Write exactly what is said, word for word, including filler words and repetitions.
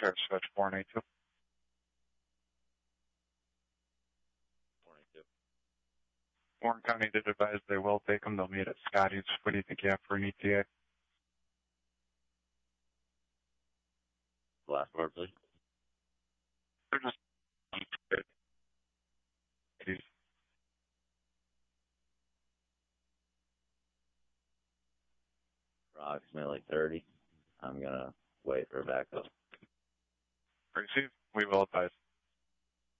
Travis Switch, four ninety-two. four ninety-two. Warren County did advise they will take them. They'll meet at Scotty's. What do you think you have for an E T A? The last word, please. They're just Approximately like thirty. I'm going to wait for a backup. Receive. We will advise.